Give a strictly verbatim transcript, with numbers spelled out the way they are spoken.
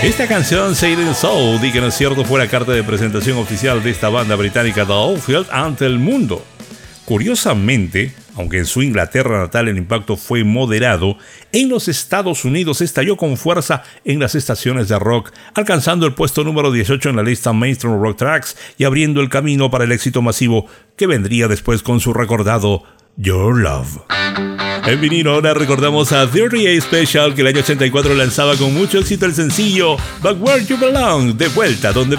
Esta canción, Sailing Soul, y que no es cierto, fue la carta de presentación oficial de esta banda británica The Outfield ante el mundo. Curiosamente, aunque en su Inglaterra natal el impacto fue moderado, en los Estados Unidos estalló con fuerza en las estaciones de rock, alcanzando el puesto número dieciocho en la lista Mainstream Rock Tracks y abriendo el camino para el éxito masivo que vendría después con su recordado Your Love. En vinilo ahora recordamos a treinta y ocho Special, que el año ochenta y cuatro lanzaba con mucho éxito el sencillo Back Where You Belong, de vuelta donde